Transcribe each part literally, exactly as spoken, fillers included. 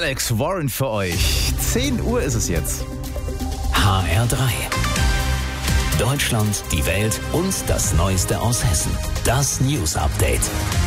Alex Warren für euch. zehn Uhr ist es jetzt. H R drei. Deutschland, die Welt und das Neueste aus Hessen. Das News Update.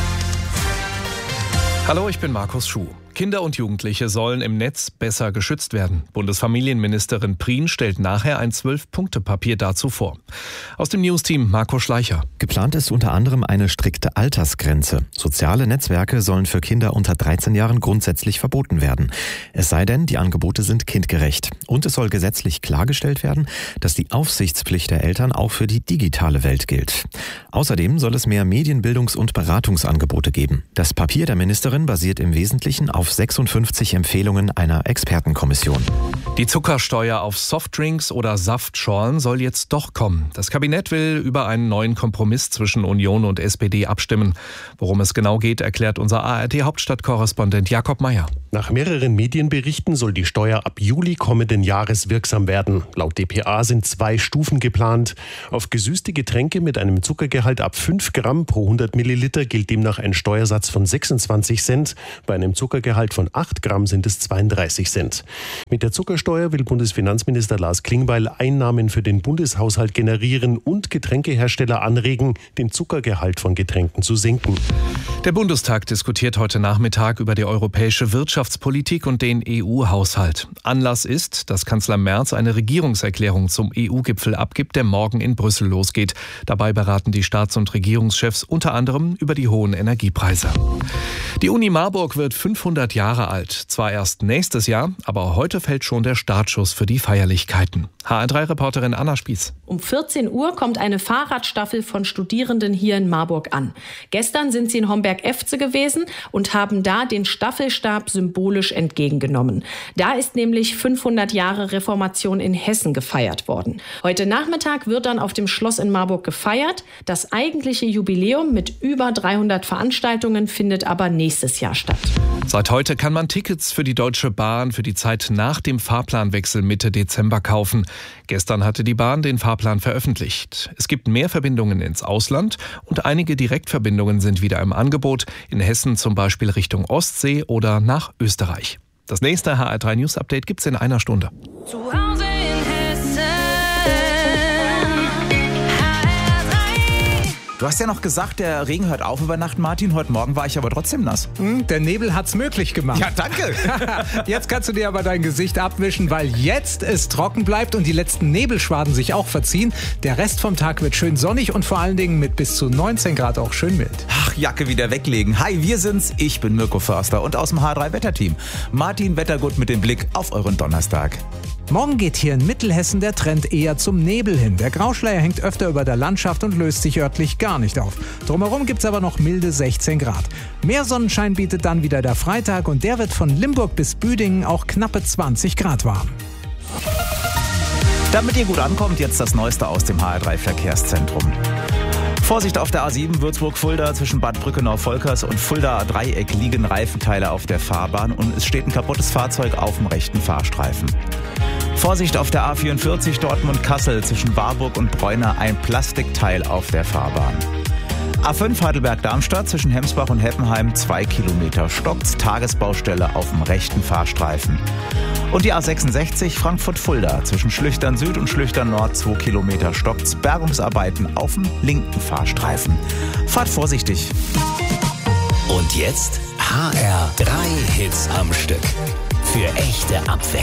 Hallo, ich bin Markus Schuh. Kinder und Jugendliche sollen im Netz besser geschützt werden. Bundesfamilienministerin Prien stellt nachher ein zwölf-Punkte-Papier dazu vor. Aus dem News-Team Marco Schleicher. Geplant ist unter anderem eine strikte Altersgrenze. Soziale Netzwerke sollen für Kinder unter dreizehn Jahren grundsätzlich verboten werden. Es sei denn, die Angebote sind kindgerecht. Und es soll gesetzlich klargestellt werden, dass die Aufsichtspflicht der Eltern auch für die digitale Welt gilt. Außerdem soll es mehr Medienbildungs- und Beratungsangebote geben. Das Papier der Ministerin basiert im Wesentlichen auf sechsundfünfzig Empfehlungen einer Expertenkommission. Die Zuckersteuer auf Softdrinks oder Saftschorlen soll jetzt doch kommen. Das Kabinett will über einen neuen Kompromiss zwischen Union und S P D abstimmen. Worum es genau geht, erklärt unser A R T-Hauptstadtkorrespondent Jakob Mayer. Nach mehreren Medienberichten soll die Steuer ab Juli kommenden Jahres wirksam werden. Laut D P A sind zwei Stufen geplant. Auf gesüßte Getränke mit einem Zuckergehalt ab fünf Gramm pro hundert Milliliter gilt demnach ein Steuersatz von sechsundzwanzig Cent. Bei einem Zuckergehalt von acht Gramm sind es zweiunddreißig Cent. Mit der Zuckersteuer will Bundesfinanzminister Lars Klingbeil Einnahmen für den Bundeshaushalt generieren und Getränkehersteller anregen, den Zuckergehalt von Getränken zu senken. Der Bundestag diskutiert heute Nachmittag über die europäische Wirtschaftspolitik und den E U-Haushalt. Anlass ist, dass Kanzler Merz eine Regierungserklärung zum E U-Gipfel abgibt, der morgen in Brüssel losgeht. Dabei beraten die Staats- und Regierungschefs unter anderem über die hohen Energiepreise. Die Uni Marburg wird fünfhundert Jahre alt. Zwar erst nächstes Jahr, aber heute fällt schon der Startschuss für die Feierlichkeiten. H R drei Reporterin Anna Spieß. Um vierzehn Uhr kommt eine Fahrradstaffel von Studierenden hier in Marburg an. Gestern sind sie in Homberg-Efze gewesen und haben da den Staffelstab symbolisch entgegengenommen. Da ist nämlich fünfhundert Jahre Reformation in Hessen gefeiert worden. Heute Nachmittag wird dann auf dem Schloss in Marburg gefeiert. Das eigentliche Jubiläum mit über dreihundert Veranstaltungen findet aber nächstes Jahr statt. Seit heute kann man Tickets für die Deutsche Bahn für die Zeit nach dem Fahrplanwechsel Mitte Dezember kaufen. Gestern hatte die Bahn den Fahrplan veröffentlicht. Es gibt mehr Verbindungen ins Ausland und einige Direktverbindungen sind wieder im Angebot. In Hessen zum Beispiel Richtung Ostsee oder nach Österreich. Das nächste H R drei News Update gibt's in einer Stunde. Zu Hause in Hessen. Du hast ja noch gesagt, der Regen hört auf über Nacht, Martin. Heute Morgen war ich aber trotzdem nass. Hm, der Nebel hat's möglich gemacht. Ja, danke. Jetzt kannst du dir aber dein Gesicht abwischen, weil jetzt es trocken bleibt und die letzten Nebelschwaden sich auch verziehen. Der Rest vom Tag wird schön sonnig und vor allen Dingen mit bis zu neunzehn Grad auch schön mild. Ach, Jacke wieder weglegen. Hi, wir sind's. Ich bin Mirko Förster und aus dem H R drei Wetterteam. Martin Wettergut mit dem Blick auf euren Donnerstag. Morgen geht hier in Mittelhessen der Trend eher zum Nebel hin. Der Grauschleier hängt öfter über der Landschaft und löst sich örtlich gar nicht auf. Drumherum gibt's aber noch milde sechzehn Grad. Mehr Sonnenschein bietet dann wieder der Freitag und der wird von Limburg bis Büdingen auch knappe zwanzig Grad warm. Damit ihr gut ankommt, jetzt das Neueste aus dem H R drei Verkehrszentrum. Vorsicht auf der A sieben Würzburg-Fulda zwischen Bad Brückenau-Volkers und Fulda-Dreieck liegen Reifenteile auf der Fahrbahn und es steht ein kaputtes Fahrzeug auf dem rechten Fahrstreifen. Vorsicht auf der A vierundvierzig Dortmund-Kassel zwischen Warburg und Bräuner ein Plastikteil auf der Fahrbahn. A fünf Heidelberg-Darmstadt zwischen Hemsbach und Heppenheim zwei Kilometer stockt's, Tagesbaustelle auf dem rechten Fahrstreifen. Und die A sechsundsechzig Frankfurt-Fulda zwischen Schlüchtern Süd und Schlüchtern Nord zwei Kilometer stockt's, Bergungsarbeiten auf dem linken Fahrstreifen. Fahrt vorsichtig. Und jetzt H R drei Hits am Stück. Für echte Abwechslung.